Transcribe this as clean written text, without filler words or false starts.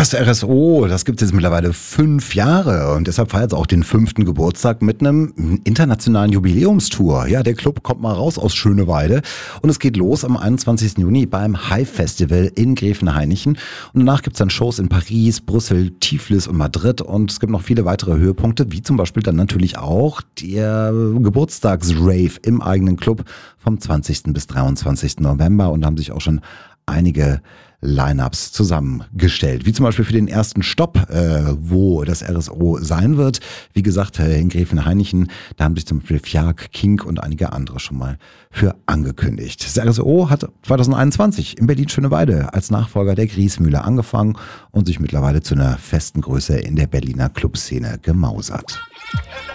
Das RSO, das gibt es jetzt mittlerweile 5 Jahre und deshalb feiert es auch den 5. Geburtstag mit einem internationalen Jubiläumstour. Ja, der Club kommt mal raus aus Schöneweide und es geht los am 21. Juni beim Hive Festival in Gräfenhainichen. Und danach gibt es dann Shows in Paris, Brüssel, Tiflis und Madrid und es gibt noch viele weitere Höhepunkte, wie zum Beispiel dann natürlich auch der Geburtstagsrave im eigenen Club vom 20. bis 23. November und da haben sich auch schon einige Line-Ups zusammengestellt, wie zum Beispiel für den ersten Stopp, wo das RSO sein wird. Wie gesagt, in Gräfenhainichen, da haben sich zum Beispiel Fjark, Kink und einige andere schon mal für angekündigt. Das RSO hat 2021 in Berlin-Schöneweide als Nachfolger der Griesmühle angefangen und sich mittlerweile zu einer festen Größe in der Berliner Clubszene gemausert.